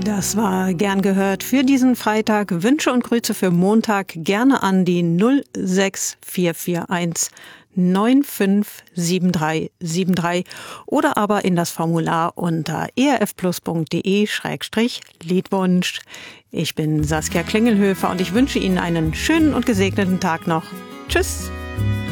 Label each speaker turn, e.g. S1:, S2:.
S1: Das war gern gehört für diesen Freitag. Wünsche und Grüße für Montag gerne an die 06441 957373 oder aber in das Formular unter erfplus.de/Liedwunsch. Ich bin Saskia Klingelhöfer und ich wünsche Ihnen einen schönen und gesegneten Tag noch. Tschüss!